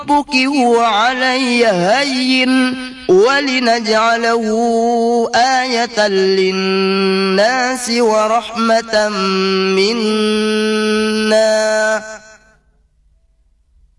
ربك هو علي هين ولنجعله آية للناس ورحمة منا